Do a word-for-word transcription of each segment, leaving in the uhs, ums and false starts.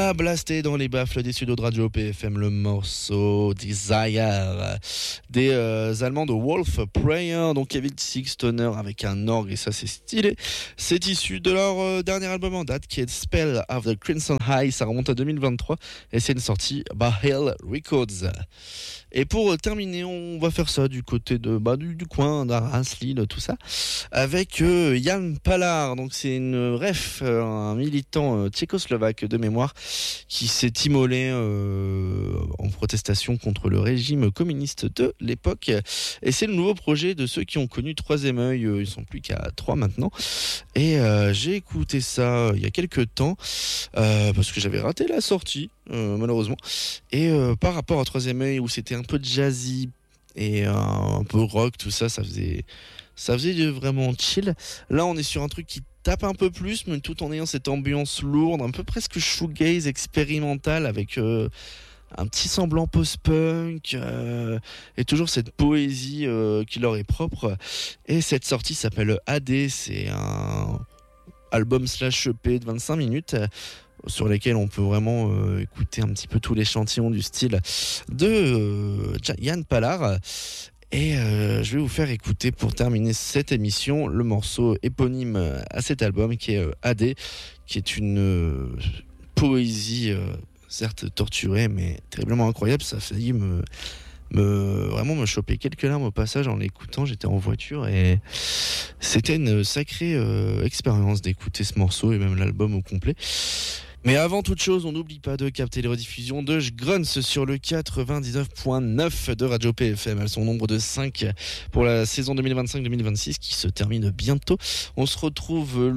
a blasté dans les baffles des studios de Radio P F M le morceau Desire des euh, Allemands de Wolf Prayer, donc Kevin Sixtoner avec un orgue et ça c'est stylé. C'est issu de leur euh, dernier album en date qui est Spell of the Crimson High, ça remonte à deux mille vingt-trois et c'est une sortie by Hill Records. Et pour terminer, on va faire ça du côté de bah, du, du coin d'Arras, Lille, tout ça, avec euh, Jan Palár. Donc c'est une ref, euh, un militant euh, tchécoslovaque de mémoire qui s'est immolé euh, en protestation contre le régime communiste de l'époque. Et c'est le nouveau projet de ceux qui ont connu Troisième œil. Ils sont plus qu'à trois maintenant. Et euh, j'ai écouté ça il y a quelques temps euh, parce que j'avais raté la sortie. Euh, malheureusement et euh, par rapport à Troisième œil où c'était un peu jazzy et euh, un peu rock, tout ça ça faisait ça faisait vraiment chill. Là on est sur un truc qui tape un peu plus mais tout en ayant cette ambiance lourde, un peu presque shoegaze expérimentale avec euh, un petit semblant post-punk euh, et toujours cette poésie euh, qui leur est propre. Et cette sortie s'appelle A D, c'est un album slash E P de vingt-cinq minutes sur lesquels on peut vraiment euh, écouter un petit peu tout l'échantillon du style de euh, Jan Palár. Et euh, je vais vous faire écouter pour terminer cette émission le morceau éponyme à cet album qui est euh, A D, qui est une euh, poésie euh, certes torturée mais terriblement incroyable. Ça a failli me, me vraiment me choper quelques larmes au passage en l'écoutant. J'étais en voiture et c'était une sacrée euh, expérience d'écouter ce morceau et même l'album au complet. Mais avant toute chose, on n'oublie pas de capter les rediffusions de Grunts sur le quatre-vingt-dix-neuf point neuf de Radio P F M. Elles sont au nombre de cinq pour la saison deux mille vingt-cinq deux mille vingt-six qui se termine bientôt. On se retrouve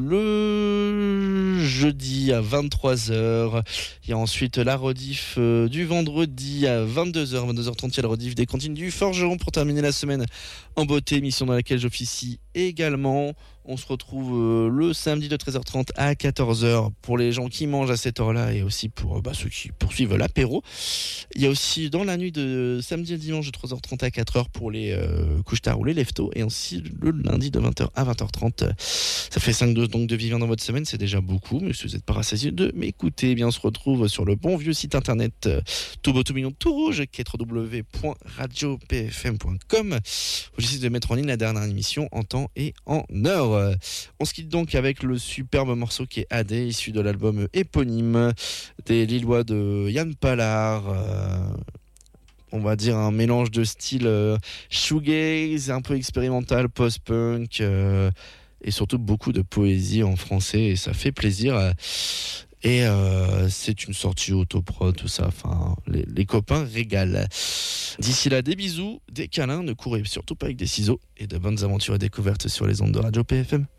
le jeudi à vingt-trois heures. Il y a ensuite la rediff du vendredi à vingt-deux heures. vingt-deux heures trente, il y a la rediff des cantines du Forgeron pour terminer la semaine en beauté, émission dans laquelle j'officie également. On se retrouve euh, le samedi de treize heures trente à quatorze heures pour les gens qui mangent à cette heure-là et aussi pour bah, ceux qui poursuivent l'apéro. Il y a aussi dans la nuit de samedi à dimanche de trois heures trente à quatre heures pour les euh, couches-tard ou les leftos et ainsi le lundi de vingt heures à vingt heures trente. Ça fait cinq doses donc de vivant dans votre semaine, c'est déjà beaucoup, mais si vous n'êtes pas rassasié de m'écouter, eh bien on se retrouve sur le bon vieux site internet euh, tout beau tout mignon tout rouge qui est w w w point radio p f m point com. J'essaie de mettre en ligne la dernière émission en temps et en heure. On se quitte donc avec le superbe morceau qui est A D, issu de l'album éponyme des Lillois de Jan Palár. Euh, on va dire un mélange de style euh, shoegaze, un peu expérimental, post-punk euh, et surtout beaucoup de poésie en français et ça fait plaisir. Et euh, c'est une sortie autoprod, tout ça. Enfin, les, les copains régalent. D'ici là, des bisous, des câlins. Ne courez surtout pas avec des ciseaux. Et de bonnes aventures et découvertes sur les ondes de Radio P F M.